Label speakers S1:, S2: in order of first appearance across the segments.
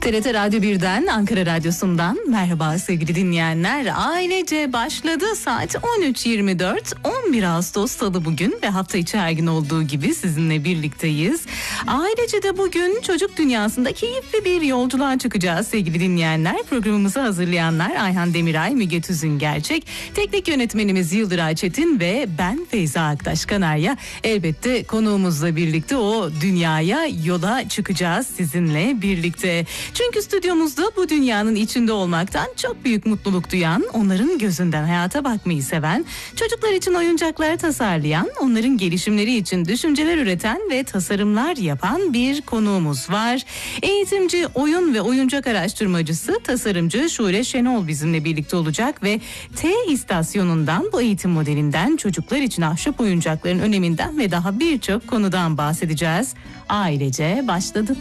S1: TRT Radyo 1'den, Ankara Radyosu'ndan merhaba sevgili dinleyenler. Ailece başladı. Saat 13.24, 11 Ağustos Salı bugün ve hafta içi her gün olduğu gibi sizinle birlikteyiz. Ailece de bugün çocuk dünyasında keyifli bir yolculuğa çıkacağız sevgili dinleyenler. Programımızı hazırlayanlar Ayhan Demiray, Müge Tüzün Gerçek, teknik yönetmenimiz Yıldıray Çetin ve ben Feyza Aktaş Kanarya. Elbette konuğumuzla birlikte o dünyaya yola çıkacağız sizinle birlikte. Çünkü stüdyomuzda bu dünyanın içinde olmaktan çok büyük mutluluk duyan, onların gözünden hayata bakmayı seven, çocuklar için oyuncaklar tasarlayan, onların gelişimleri için düşünceler üreten ve tasarımlar yapan bir konuğumuz var. Eğitimci, oyun ve oyuncak araştırmacısı, tasarımcı Şule Şenol bizimle birlikte olacak ve T istasyonundan, bu eğitim modelinden, çocuklar için ahşap oyuncakların öneminden ve daha birçok konudan bahsedeceğiz. Ailece başladı.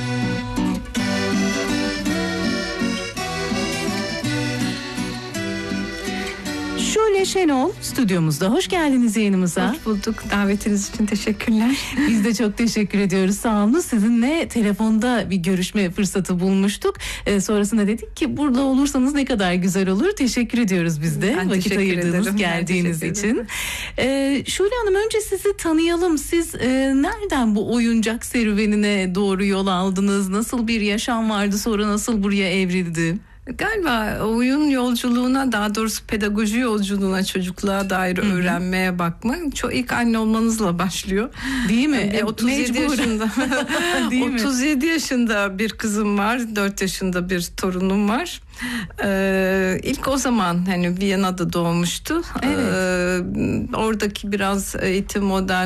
S1: Şule Şenol stüdyomuzda. Hoş geldiniz yayınımıza.
S2: Hoş bulduk. Davetiniz için teşekkürler.
S1: Biz de çok teşekkür ediyoruz. Sağ olun. Sizinle telefonda bir görüşme fırsatı bulmuştuk. Sonrasında dedik ki burada olursanız ne kadar güzel olur. Teşekkür ediyoruz biz de.
S2: Ben
S1: vakit ayırdığınız,
S2: ederim.
S1: geldiğiniz için. Şule Hanım, önce sizi tanıyalım. Siz nereden bu oyuncak serüvenine doğru yol aldınız? Nasıl bir yaşam vardı, sonra nasıl buraya evrildi?
S2: Galiba oyun yolculuğuna, daha doğrusu pedagoji yolculuğuna, çocukluğa dair öğrenmeye bakma çok ilk anne olmanızla başlıyor.
S1: Değil mi?
S2: 37 yaşında.
S1: Değil mi?
S2: 37 yaşında bir kızım var, 4 yaşında bir torunum var. İlk o zaman hani Viyana'da doğmuştu.
S1: Evet.
S2: Oradaki biraz eğitim model